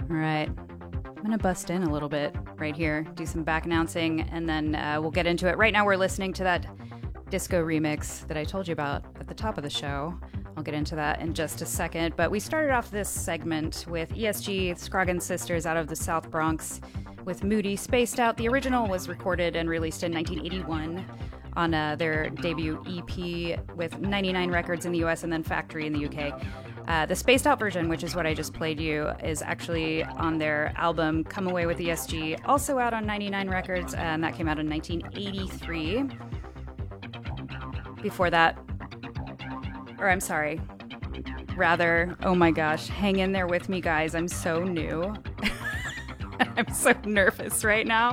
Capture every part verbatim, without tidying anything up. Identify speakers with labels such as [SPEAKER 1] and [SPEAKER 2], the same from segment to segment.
[SPEAKER 1] All right. I'm going to bust in a little bit right here, do some back announcing, and then uh, we'll get into it. Right now we're listening to that disco remix that I told you about at the top of the show. I'll get into that in just a second. But we started off this segment with E S G, Scroggins Sisters out of the South Bronx with Moody Spaced Out. The original was recorded and released in nineteen eighty-one on uh, their debut E P with ninety-nine Records in the U S and then Factory in the U K. Uh, the spaced out version, which is what I just played you, is actually on their album Come Away with E S G, also out on ninety-nine Records, and that came out in nineteen eighty-three. Before that, or I'm sorry, rather, oh my gosh, hang in there with me, guys. I'm so new. I'm so nervous right now.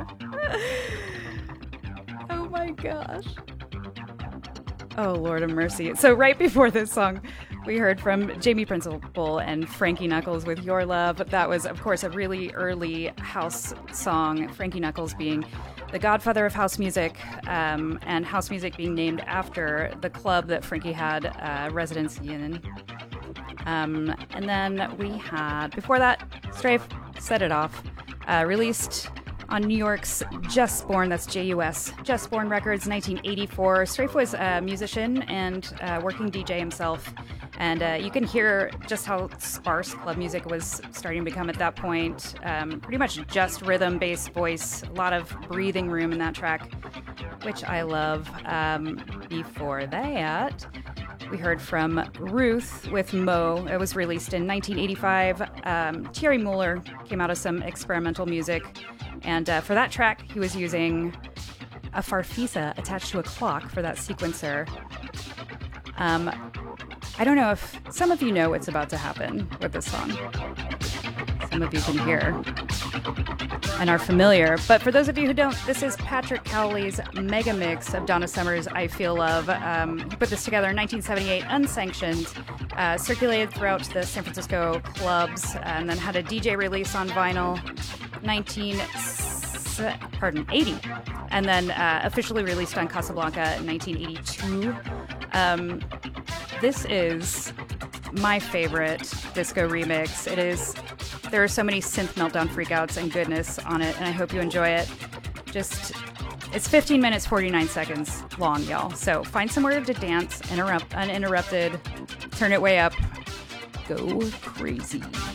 [SPEAKER 1] Oh my gosh. Oh, Lord of mercy. So right before this song, we heard from Jamie Principle and Frankie Knuckles with Your Love. That was, of course, a really early house song, Frankie Knuckles being the godfather of house music, um, and house music being named after the club that Frankie had uh, residency in. Um, and then we had, before that, Strafe, Set It Off, uh, released on New York's Just Born, that's J U S, Just Born Records, nineteen eighty-four. Strafe was a musician and uh, working D J himself. And uh, you can hear just how sparse club music was starting to become at that point. Um, pretty much just rhythm, bass, voice, a lot of breathing room in that track, which I love. Um, before that, we heard from Ruth with Mo. It was released in nineteen eighty-five. Um, Thierry Muller came out of some experimental music. And uh, for that track, he was using a farfisa attached to a clock for that sequencer. Um, I don't know if some of you know what's about to happen with this song. Some of you can hear and are familiar. But for those of you who don't, this is Patrick Cowley's mega mix of Donna Summer's I Feel Love. Um, he put this together in nineteen seventy-eight, unsanctioned, uh, circulated throughout the San Francisco clubs, and then had a D J release on vinyl, nineteen, pardon, eighty, and then uh, officially released on Casablanca in nineteen eighty-two. Um, this is my favorite disco remix. It is, there are so many synth meltdown freakouts and goodness on it, and I hope you enjoy it. Just, it's fifteen minutes, forty-nine seconds long, y'all. So find somewhere to dance, interrupt, uninterrupted, turn it way up, go crazy.